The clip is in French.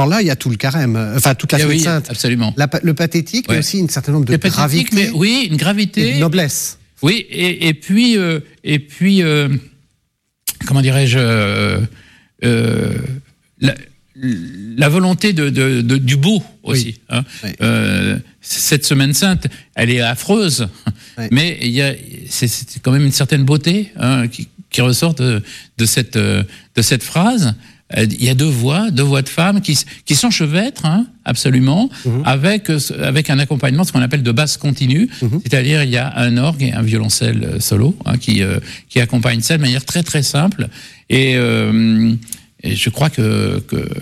alors là, il y a tout le carême, enfin toute la Semaine Sainte. Absolument. Le pathétique, mais aussi un certain nombre de gravité. Mais, oui, une gravité. Et une noblesse. Oui, et puis, comment dirais-je, la volonté du beau aussi. Hein. Oui. Cette Semaine Sainte, elle est affreuse, mais c'est quand même une certaine beauté qui ressort de cette phrase. Il y a deux voix de femmes qui s'enchevêtrent, absolument, avec un accompagnement, ce qu'on appelle de basse continue, c'est-à-dire il y a un orgue et un violoncelle solo qui accompagnent ça de manière très très simple, et je crois que